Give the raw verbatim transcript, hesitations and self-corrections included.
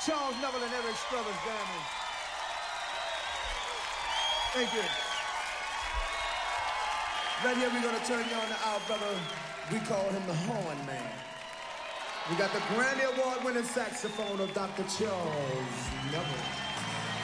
Charles Neville and Eric Struthers, damn it. Thank you. Right here, we're going to turn you on to our brother. We call him the Horn Man. We got the Grammy Award winning saxophone of Doctor Charles Neville.